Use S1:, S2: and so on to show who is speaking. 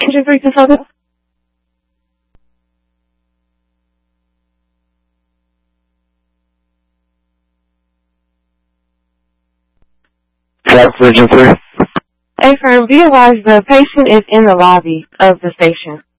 S1: Engine 3 consultant.
S2: Travis Engine 3.
S1: A firm, be advised the patient is in the lobby of the station.